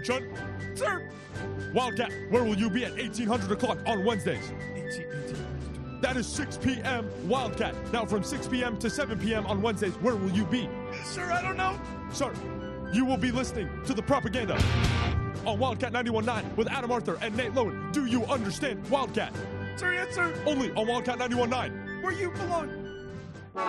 chun. Sir! Wildcat, where will you be at 1800 o'clock on Wednesdays? 18. That is 6 p.m. Wildcat. Now from 6 p.m. to 7 p.m. on Wednesdays, where will you be? Sir, I don't know. Sir, you will be listening to the propaganda on Wildcat 91.9 with Adam Arthur and Nate Lowen. Do you understand Wildcat? Sir, yes, sir. Only on Wildcat 91.9. Where you belong.